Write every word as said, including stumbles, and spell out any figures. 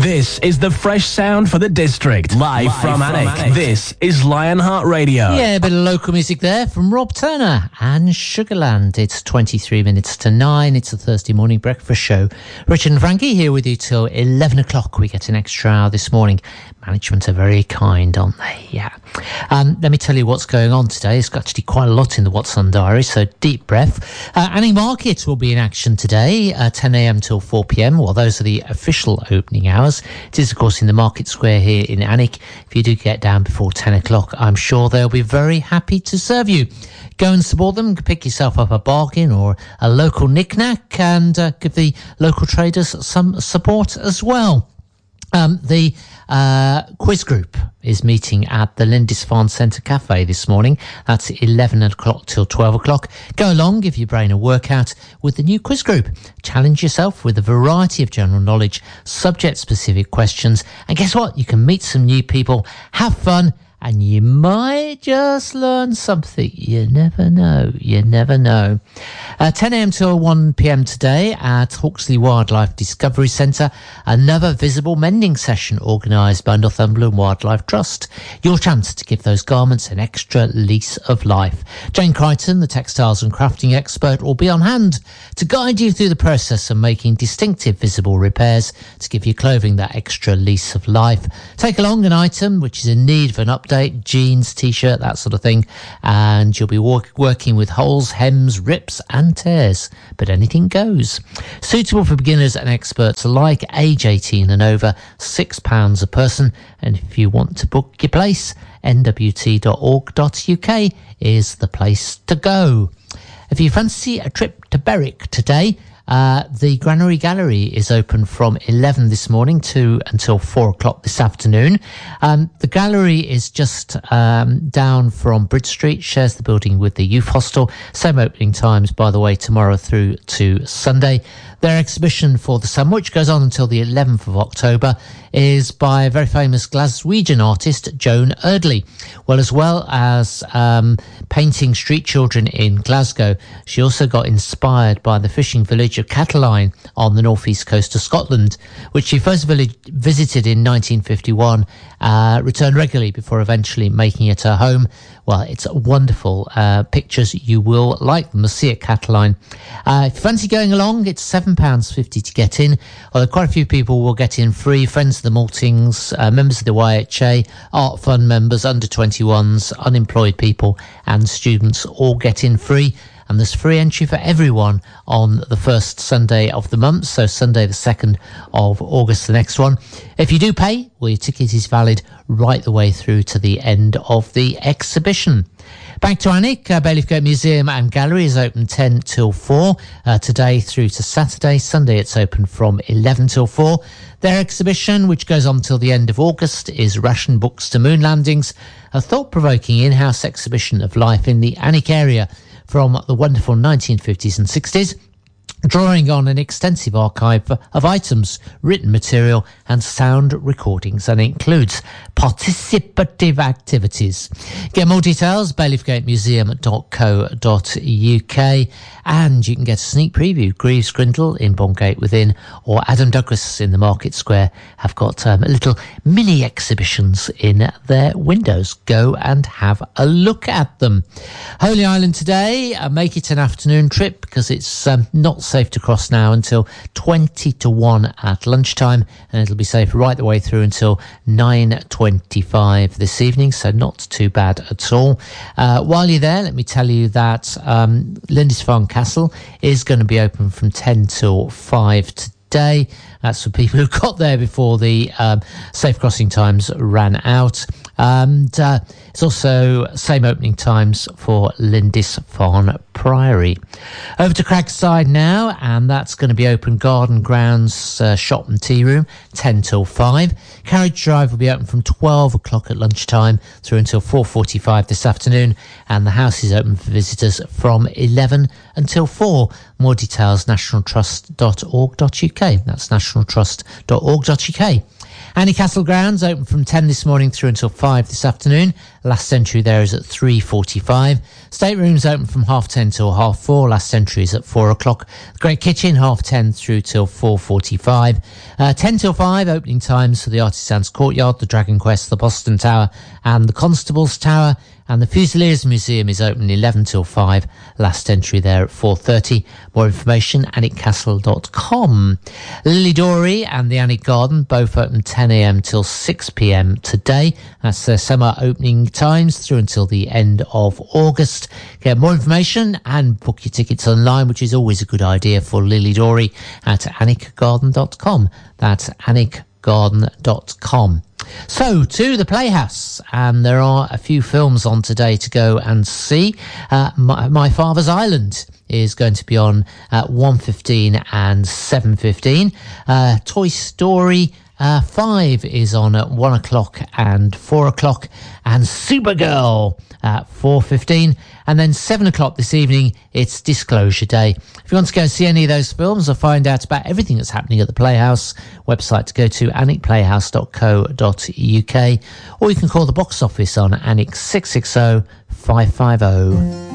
This is the fresh sound for the district. Live, Live from, from Alnwick. This is Lionheart Radio. Yeah, a bit of local music there from Rob Turner and Sugarland. It's twenty-three minutes to nine. It's a Thursday morning breakfast show. Richard and Frankie here with you till eleven o'clock. We get an extra hour this morning. Management are very kind, aren't they? Yeah. Um, let me tell you what's going on today. It's actually quite a lot in the What's On Diary, so deep breath. Uh, Anning Market will be in action today, uh, ten a.m. till four p.m. Well, those are the official opening hours. It is, of course, in the Market Square here in Alnwick. If you do get down before ten o'clock, I'm sure they'll be very happy to serve you. Go and support them, pick yourself up a bargain or a local knick-knack, and uh, give the local traders some support as well. Um, the uh, quiz group is meeting at the Lindisfarne Centre Cafe this morning. That's eleven o'clock till twelve o'clock. Go along, give your brain a workout with the new quiz group. Challenge yourself with a variety of general knowledge, subject-specific questions. And guess what? You can meet some new people, have fun, and you might just learn something. You never know. You never know. Uh, ten a.m. till one p.m. today at Hawksley Wildlife Discovery Centre. Another visible mending session organised by Northumberland Wildlife Trust. Your chance to give those garments an extra lease of life. Jane Crichton, the textiles and crafting expert, will be on hand to guide you through the process of making distinctive visible repairs to give your clothing that extra lease of life. Take along an item which is in need of an update. Jeans, t-shirt, that sort of thing, and you'll be work- working with holes, hems, rips and tears, but anything goes. Suitable for beginners and experts alike, age eighteen and over, six pounds a person. And if you want to book your place, n w t dot org dot u k is the place to go. If you fancy a trip to Berwick today, Uh, the Granary Gallery is open from eleven this morning to until four o'clock this afternoon. Um, the gallery is just um, down from Bridge Street, shares the building with the youth hostel. Same opening times, by the way, tomorrow through to Sunday. Their exhibition for the summer, which goes on until the eleventh of October, is by a very famous Glaswegian artist, Joan Erdley. Well, as well as um, painting street children in Glasgow, she also got inspired by the fishing village of Cataline on the northeast coast of Scotland, which she first village visited in nineteen fifty-one, uh, returned regularly before eventually making it her home. Well, it's wonderful uh, pictures. You will like them. The Sea at Cataline. Uh, if you fancy going along, it's seven pounds fifty to get in, although quite a few people will get in free. Friends of the Maltings, uh, members of the Y H A, Art Fund members, under twenty-ones, unemployed people and students all get in free. And there's free entry for everyone on the first Sunday of the month, so Sunday the second of August, the next one. If you do pay, well, your ticket is valid right the way through to the end of the exhibition. Back to Alnwick, uh, Bailiff Gate Museum and Gallery is open ten till four, uh, today through to Saturday. Sunday it's open from eleven till four. Their exhibition, which goes on till the end of August, is Ration Books to Moon Landings, a thought-provoking in-house exhibition of life in the Alnwick area from the wonderful nineteen fifties and sixties, drawing on an extensive archive of items, written material and sound recordings, and includes participative activities. Get more details, bailiff gate museum dot co dot u k, and you can get a sneak preview. Greaves Grindle in Bongate Within or Adam Douglas in the Market Square have got um, little mini exhibitions in their windows. Go and have a look at them. Holy Island today, uh, make it an afternoon trip because it's um, not safe to cross now until twenty to one at lunchtime, and it'll be safe right the way through until nine twenty-five this evening, so not too bad at all. Uh, while you're there, let me tell you that um, Lindisfarne Castle is going to be open from ten till five today. That's for people who got there before the um, safe crossing times ran out. And uh, it's also same opening times for Lindisfarne Priory. Over to Cragside now, and that's going to be open garden grounds, uh, shop and tea room, ten till five. Carriage Drive will be open from twelve o'clock at lunchtime through until four forty-five this afternoon, and the house is open for visitors from eleven until four. More details, national trust dot org dot u k. That's national trust dot org dot u k. Annie Castle Grounds open from ten this morning through until five this afternoon. Last entry there is at three forty-five. Staterooms open from half ten till half four. Last entry is at four o'clock. The Great Kitchen half ten through till four forty-five. Uh, ten till five opening times for the Artisans Courtyard, the Dragon Quest, the Boston Tower and the Constable's Tower. And the Fusiliers Museum is open eleven till five. Last entry there at four thirty. More information, annick castle dot com. Lily Dory and the Annick Garden both open ten a.m. till six p.m. today. That's their summer opening times through until the end of August. Get more information and book your tickets online, which is always a good idea for Lily Dory, at annick garden dot com. That's annick garden dot com. So, to the Playhouse, and there are a few films on today to go and see. Uh, My, My Father's Island is going to be on at one fifteen and seven fifteen. Uh, Toy Story uh, five is on at one o'clock and four o'clock, and Supergirl at four fifteen. And then seven o'clock this evening, it's Disclosure Day. If you want to go and see any of those films or find out about everything that's happening at the Playhouse, website to go to annick playhouse dot co dot uk, or you can call the box office on Annick six six zero five five zero.